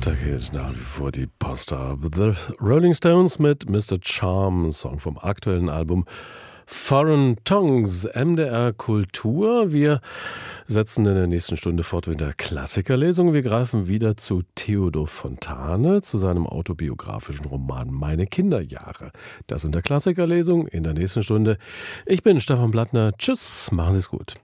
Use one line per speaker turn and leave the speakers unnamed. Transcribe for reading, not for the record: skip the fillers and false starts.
Da geht nach wie vor die Post ab. The Rolling Stones mit Mr. Charm, Song vom aktuellen Album Foreign Tongues, MDR Kultur. Wir setzen in der nächsten Stunde fort mit der Klassikerlesung. Wir greifen wieder zu Theodor Fontane, zu seinem autobiografischen Roman Meine Kinderjahre. Das in der Klassikerlesung in der nächsten Stunde. Ich bin Stefan Blattner. Tschüss, machen Sie es gut.